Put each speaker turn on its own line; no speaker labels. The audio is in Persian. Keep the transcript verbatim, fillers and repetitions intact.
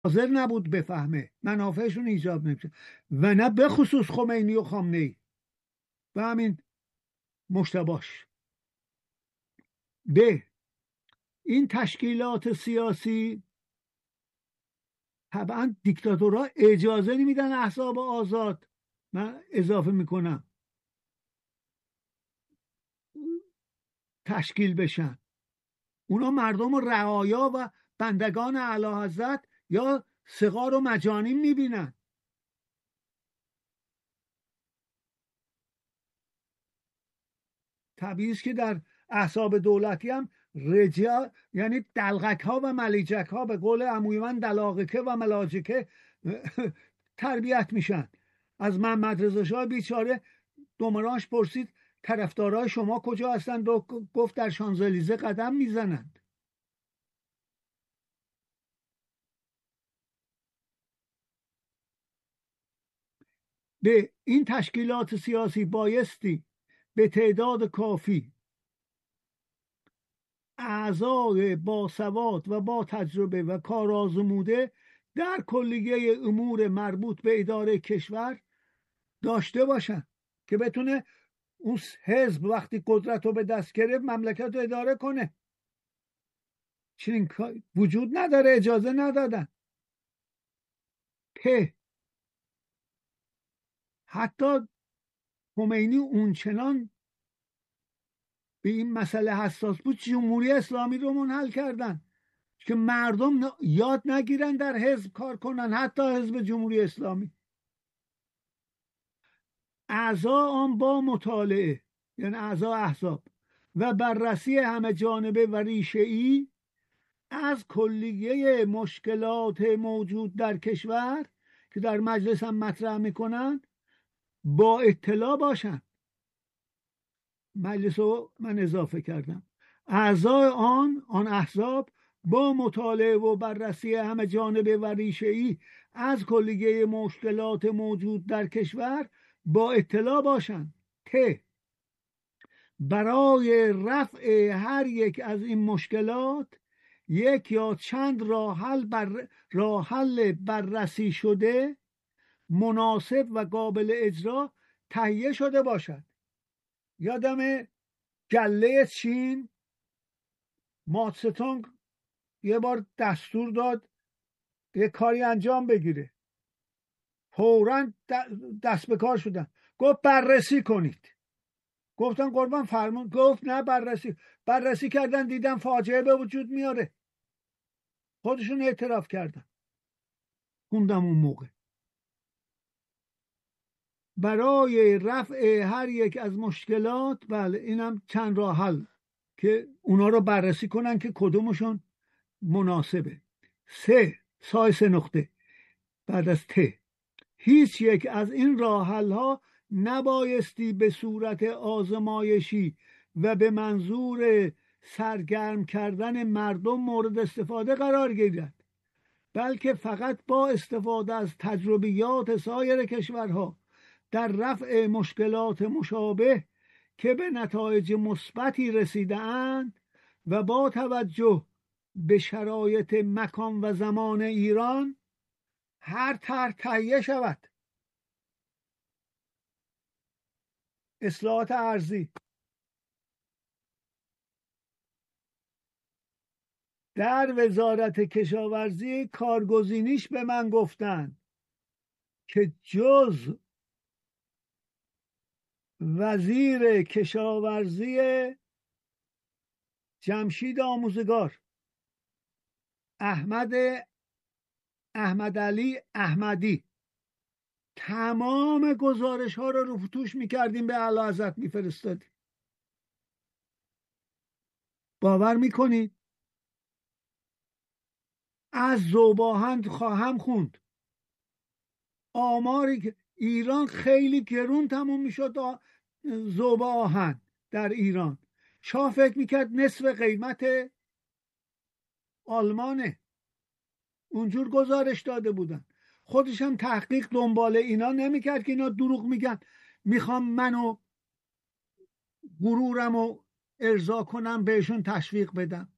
حاضر نبود بفهمه، منافعشون ایجاب نمیشه، و نه به خصوص خمینی و خامنه‌ای و همین مشتباش. به این تشکیلات سیاسی طبعا دیکتاتورها اجازه نمیدن احزاب آزاد، من اضافه میکنم، تشکیل بشن. اونا مردم رعایا و بندگان اعلیحضرت یا صغار و مجانین میبینن. طبیعی است که در احزاب دولتی هم رجال، یعنی دلغک ها و ملیجک ها، به قول عموی من دلاغکه و ملاجکه تربیت میشن. از محمد رضا شاه بیچاره دمرانش پرسید طرفدارای شما کجا هستند و گفت در شانزلیزه قدم میزنند. به این تشکیلات سیاسی بایستی به تعداد کافی اعضای باسواد و با تجربه و کارآزموده در کلیه امور مربوط به اداره کشور داشته باشن که بتونه اون حزب وقتی قدرت رو به دست گرفت مملکت رو اداره کنه. چنین وجود نداره، اجازه ندادن. په حتی خمینی اونچنان به این مسئله حساس بود جمهوری اسلامی رو منحل کردن که مردم یاد نگیرن در حزب کار کنن، حتی حزب جمهوری اسلامی. اعضا آن با مطالعه، یعنی اعضا احزاب، و بررسی همه جانبه و ریشه‌ای از کلیه مشکلات موجود در کشور که در مجلس هم مطرح میکنن با اطلاع باشن. مجلس رو من اضافه کردم. اعضای آن آن احزاب با مطالعه و بررسی همه جانبه و ریشه‌ای از کلیه مشکلات موجود در کشور با اطلاع باشند که برای رفع هر یک از این مشکلات یک یا چند راه حل بر راه حل بررسی شده مناسب و قابل اجرا تهیه شده باشد. یادم گله چین ماتستونگ یه بار دستور داد یه کاری انجام بگیره، فوراً دست به کار شدن، گفت بررسی کنید. گفتن قربان فرمون، گفت نه بررسی بررسی کردن دیدن فاجعه به وجود میاره. خودشون اعتراف کردن. خوندم اون موقع برای رفع هر یک از مشکلات، بله اینم چند راه حل که اونا رو بررسی کنن که کدومشون مناسبه. سه سای سه نقطه بعد از ته هیچ یک از این راه حل ها نبایستی به صورت آزمایشی و به منظور سرگرم کردن مردم مورد استفاده قرار گیرد، بلکه فقط با استفاده از تجربیات سایر کشورها در رفع مشکلات مشابه که به نتایج مثبتی رسیده‌اند و با توجه به شرایط مکان و زمان ایران هر طرح تهیه شود. اصلاحات ارضی در وزارت کشاورزی کارگزینیش به من گفتن که جز وزیر کشاورزی جمشید آموزگار احمد احمد علی احمدی تمام گزارش ها رو رو توش میکردیم به اعلیحضرت میفرستادیم. باور میکنید؟ از ذوب‌آهن خواهم خوند آماری که ایران خیلی گرون تموم میشد ذوب آهن در ایران. شاه فکر میکرد نصف قیمت آلمانه، اونجور گزارش داده بودن. خودش هم تحقیق دنبال اینا نمیکرد که اینا دروغ میگن، میخوام منو غرورمو ارضا کنم بهشون تشویق بدم.